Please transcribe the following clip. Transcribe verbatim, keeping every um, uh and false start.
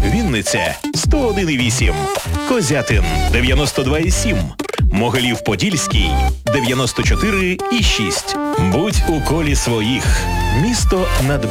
Вінниця сто один і вісім, Козятин дев'яносто два і сім, Могилів-Подільський дев'яносто чотири і шість. Будь у колі своїх. Місто над